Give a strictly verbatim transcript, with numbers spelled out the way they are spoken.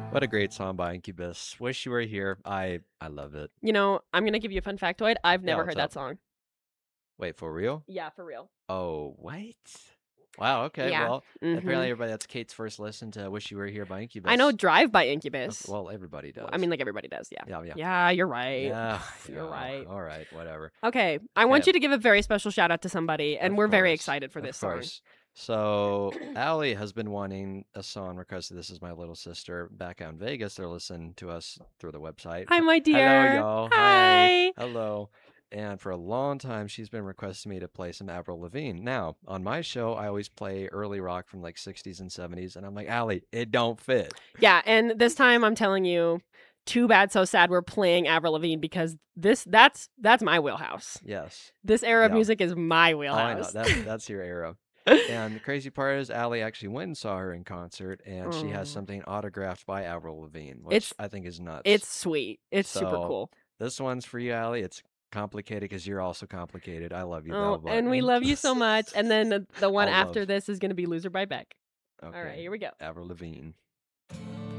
What a great song by Incubus. Wish You Were Here. I I love it. You know, I'm gonna give you a fun factoid. I've Yeah, never what's heard up? that song. Wait, for real? Yeah, for real. Oh, what? Wow, okay. Yeah. Well, apparently Mhm. everybody that's Kate's first listen to Wish You Were Here by I know Incubus. Drive by Of, Incubus. well, everybody W I does. mean, like, everybody does, yeah. Yeah, yeah. Yeah, you're right. Yeah, You're yeah. right. All right, whatever. Okay, I want Okay, you to give a very special shout out to somebody, and of we're very course. excited for Of this song. course. So, Allie has been wanting a song requested. This is my little sister back out in Vegas. They're listening to us through the website. Hi, my Hello, dear. y'all. Hi. Hi. Hello. And for a long time, she's been requesting me to play some Avril Lavigne. Now, on my show, I always play early rock from like sixties and seventies, and I'm like, Allie, it don't fit. Yeah, and this time I'm telling you, too bad, so sad. We're playing Avril Lavigne because this that's that's my wheelhouse. Yes. This era of Yeah. music is my Oh, I know. wheelhouse. That's that's your era. And the crazy part is, Allie actually went and saw her in concert, and she has Oh. something autographed by Avril Lavigne, which It's I think is nuts. it's sweet. It's super So cool. this one's for you, Allie. It's complicated because you're also complicated. I love you though, Oh, but and we love you so much. And then the, the one all after love. this is gonna be Loser by Beck. All right, Okay, here we go. Avril Lavigne.